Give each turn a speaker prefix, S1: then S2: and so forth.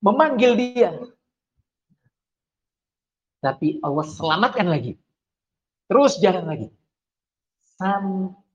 S1: memanggil dia. Tapi Allah selamatkan lagi. Terus jalan lagi.